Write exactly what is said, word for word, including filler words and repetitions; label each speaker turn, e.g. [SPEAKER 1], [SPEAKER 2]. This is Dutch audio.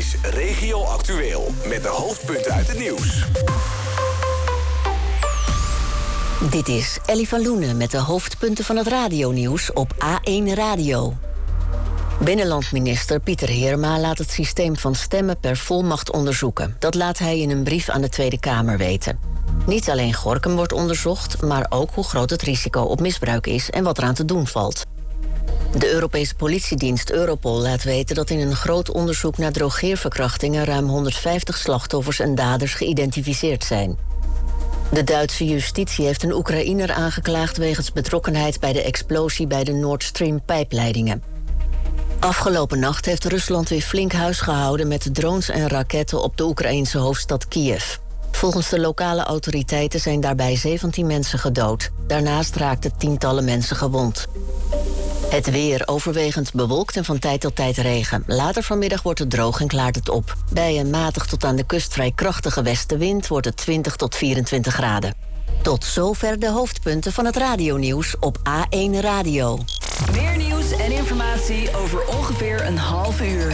[SPEAKER 1] is Regio Actueel. Met de hoofdpunten uit het nieuws.
[SPEAKER 2] Dit is Ellie van Loenen met de hoofdpunten van het radionieuws op A één Radio. Binnenlandminister Pieter Heerma laat het systeem van stemmen per volmacht onderzoeken. Dat laat hij in een brief aan de Tweede Kamer weten. Niet alleen Gorinchem wordt onderzocht, maar ook hoe groot het risico op misbruik is en wat eraan te doen valt. De Europese politiedienst Europol laat weten dat in een groot onderzoek naar drogeerverkrachtingen ruim honderdvijftig slachtoffers en daders geïdentificeerd zijn. De Duitse justitie heeft een Oekraïner aangeklaagd wegens betrokkenheid bij de explosie bij de Nord Stream pijpleidingen. Afgelopen nacht heeft Rusland weer flink huis gehouden met drones en raketten op de Oekraïnse hoofdstad Kiev. Volgens de lokale autoriteiten zijn daarbij zeventien mensen gedood. Daarnaast raakten tientallen mensen gewond. Het weer overwegend bewolkt en van tijd tot tijd regen. Later vanmiddag wordt het droog en klaart het op. Bij een matig tot aan de kust vrij krachtige westenwind wordt het twintig tot vierentwintig graden. Tot zover de hoofdpunten van het radionieuws op A één Radio.
[SPEAKER 3] Meer nieuws en informatie over ongeveer een half uur.